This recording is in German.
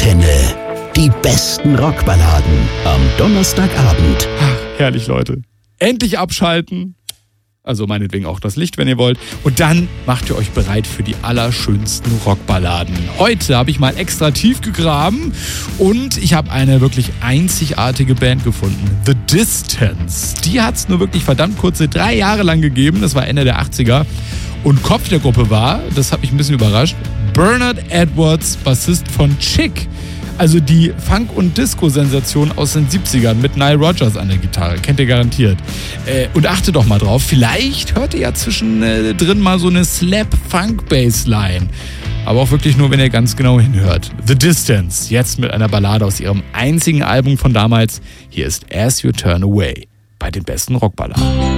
Antenne. Die besten Rockballaden am Donnerstagabend. Ach, herrlich, Leute. Endlich abschalten. Also meinetwegen auch das Licht, wenn ihr wollt. Und dann macht ihr euch bereit für die allerschönsten Rockballaden. Heute habe ich mal extra tief gegraben und ich habe eine wirklich einzigartige Band gefunden. The Distance. Die hat es nur wirklich verdammt kurze 3 Jahre lang gegeben. Das war Ende der 80er. Und Kopf der Gruppe war, das hat mich ein bisschen überrascht, Bernard Edwards, Bassist von Chick. Also die Funk- und Disco-Sensation aus den 70ern mit Nile Rodgers an der Gitarre. Kennt ihr garantiert. Und achtet doch mal drauf, vielleicht hört ihr ja zwischendrin mal so eine Slap-Funk-Bassline. Aber auch wirklich nur, wenn ihr ganz genau hinhört. The Distance, jetzt mit einer Ballade aus ihrem einzigen Album von damals. Hier ist As You Turn Away bei den besten Rockballaden.